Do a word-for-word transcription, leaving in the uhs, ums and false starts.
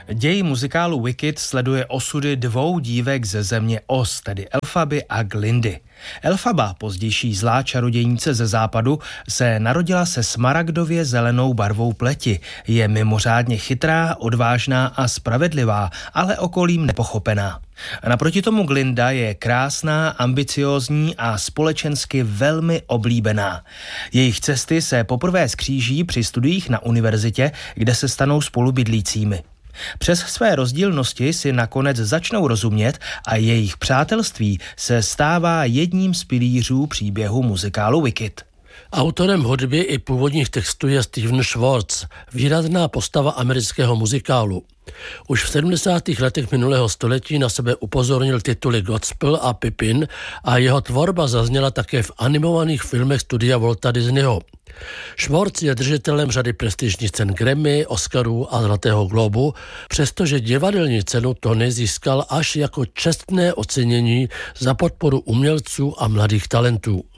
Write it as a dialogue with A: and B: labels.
A: Děj muzikálu Wicked sleduje osudy dvou dívek ze země Oz, tedy Elphaby a Glindy. Elphaba, pozdější zlá čarodějnice ze západu, se narodila se smaragdově zelenou barvou pleti. Je mimořádně chytrá, odvážná a spravedlivá, ale okolím nepochopená. A naproti tomu Glinda je krásná, ambiciózní a společensky velmi oblíbená. Jejich cesty se poprvé skříží při studiích na univerzitě, kde se stanou spolubydlícími. Přes své rozdílnosti si nakonec začnou rozumět a jejich přátelství se stává jedním z pilířů příběhu muzikálu Wicked.
B: Autorem hudby i původních textů je Stephen Schwartz, výrazná postava amerického muzikálu. Už v sedmdesátých letech minulého století na sebe upozornil tituly Gospel a Pippin a jeho tvorba zazněla také v animovaných filmech studia Walta Disneyho. Schwartz je držitelem řady prestižních cen Grammy, Oscarů a Zlatého globu, přestože divadelní cenu Tony získal až jako čestné ocenění za podporu umělců a mladých talentů.